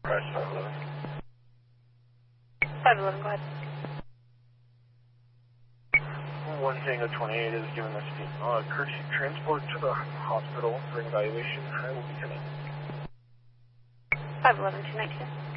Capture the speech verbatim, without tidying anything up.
Press five eleven. five eleven, go ahead. one Tango twenty-eight is giving us the uh, courtesy transport to the hospital for evaluation. I will be coming. five eleven, two nineteen.